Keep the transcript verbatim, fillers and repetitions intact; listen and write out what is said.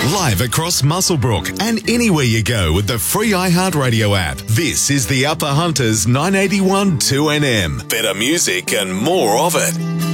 Live across Muswellbrook and anywhere you go with the free iHeartRadio app. This is the Upper Hunters nine eighty-one two N M. Better music and more of it.